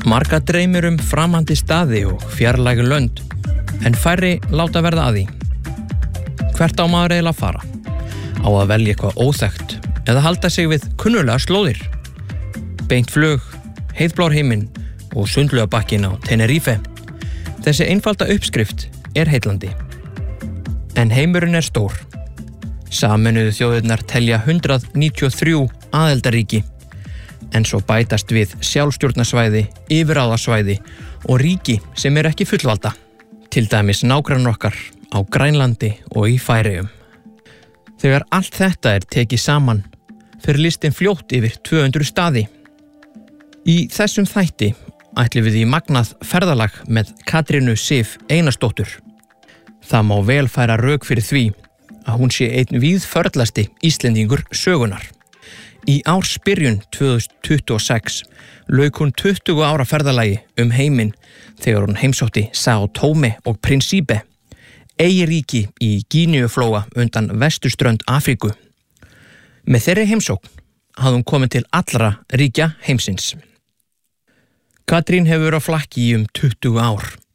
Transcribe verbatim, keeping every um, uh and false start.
Marga dreymir um framandi staði og fjarlæg lönd, en færri láta verða að því. Hvert á maður eiginlega að fara? Á að velja eitthvað óþekkt eða halda sig við kunnulega slóðir? Beint flug, heiðblár himinn og sundlega bakkin á Tenerife. Þessi einfalda uppskrift er heillandi. En heimurinn er stór. Sameinuðu þjóðirnar telja hundrað níutíu og þrjú aðildarríki, en svo bætast við sjálfstjórnarsvæði, yfirráðasvæði og ríki sem er ekki fullvalda, til dæmis nágrannar okkar á Grænlandi og í Færeyjum. Þegar allt þetta er tekið saman, fer listinn fljótt yfir tvö hundruð staði. Í þessum þætti ætlum við í magnað ferðalag með Katrínu Sif Einarsdóttur. Það má vel færa rök fyrir því að hún sé einn víðförlasti Íslendingur sögunar. Í ársbyrjun tvö þúsund tuttugu og sex lauk hún tuttugu ára ferðalagi um heiminn þegar hún heimsótti São Tomé og Príncipe, eyríki í Gíneuflóa undan vesturströnd Afríku. Með þeirri heimsókn hafði hún komið til allra ríkja heimsins. Katrín hefur á flakki í um tuttugu ár